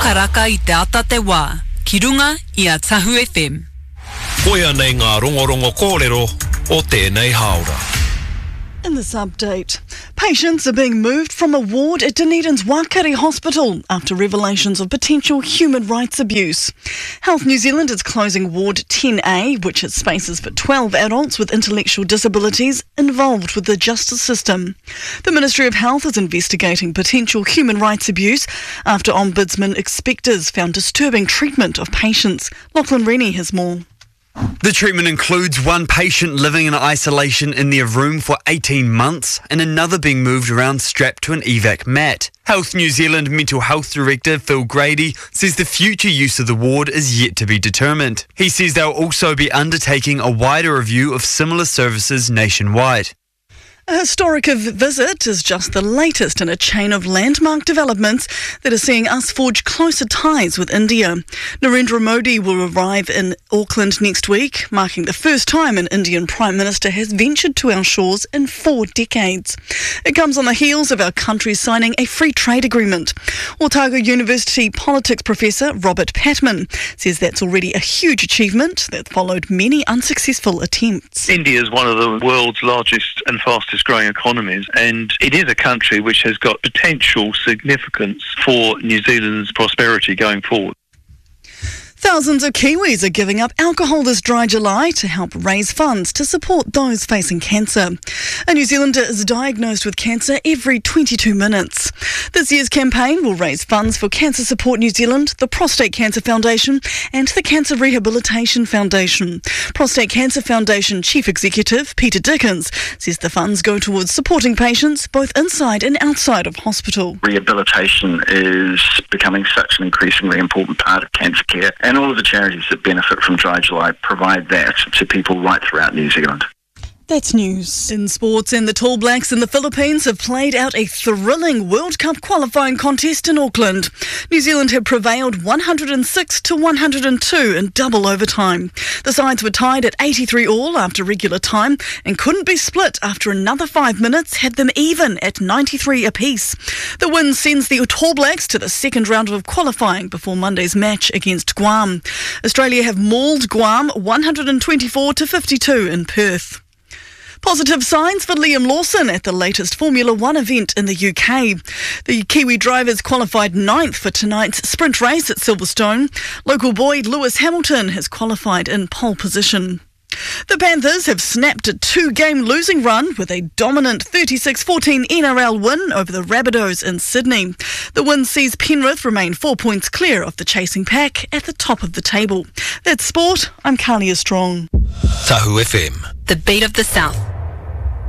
Pukaraka I te ata te wā, ki runga I a Tahu FM. Koia nei ngā rongorongo kōrero o tēnei haora. In this update, patients are being moved from a ward at Dunedin's Wākari Hospital after revelations of potential human rights abuse. Health New Zealand is closing Ward 10A, which has spaces for 12 adults with intellectual disabilities involved with the justice system. The Ministry of Health is investigating potential human rights abuse after Ombudsman inspectors found disturbing treatment of patients. Lachlan Rennie has more. The treatment includes one patient living in isolation in their room for 18 months and another being moved around strapped to an evac mat. Health New Zealand Mental Health Director Phil Grady says the future use of the ward is yet to be determined. He says they'll also be undertaking a wider review of similar services nationwide. A historic visit is just the latest in a chain of landmark developments that are seeing us forge closer ties with India. Narendra Modi will arrive in Auckland next week, marking the first time an Indian Prime Minister has ventured to our shores in 4 decades. It comes on the heels of our country signing a free trade agreement. Otago University politics professor Robert Patman says that's already a huge achievement that followed many unsuccessful attempts. India is one of the world's largest and fastest growing economies, and it is a country which has got potential significance for New Zealand's prosperity going forward. Thousands of Kiwis are giving up alcohol this dry July to help raise funds to support those facing cancer. A New Zealander is diagnosed with cancer every 22 minutes. This year's campaign will raise funds for Cancer Support New Zealand, the Prostate Cancer Foundation and the Cancer Rehabilitation Foundation. Prostate Cancer Foundation Chief Executive Peter Dickens says the funds go towards supporting patients both inside and outside of hospital. Rehabilitation is becoming such an increasingly important part of cancer care, and all of the charities that benefit from Dry July provide that to people right throughout New Zealand. That's news. In sports, and the Tall Blacks in the Philippines have played out a thrilling World Cup qualifying contest in Auckland. New Zealand had prevailed 106-102 in double overtime. The sides were tied at 83 all after regular time and couldn't be split after another 5 minutes had them even at 93 apiece. The win sends the Tall Blacks to the second round of qualifying before Monday's match against Guam. Australia have mauled Guam 124-52 in Perth. Positive signs for Liam Lawson at the latest Formula One event in the UK. The Kiwi drivers qualified 9th for tonight's sprint race at Silverstone. Local boy Lewis Hamilton has qualified in pole position. The Panthers have snapped a 2-game losing run with a dominant 36-14 NRL win over the Rabbitohs in Sydney. The win sees Penrith remain 4 points clear of the chasing pack at the top of the table. That's sport. I'm Carlia Strong. Tahu FM. The beat of the South.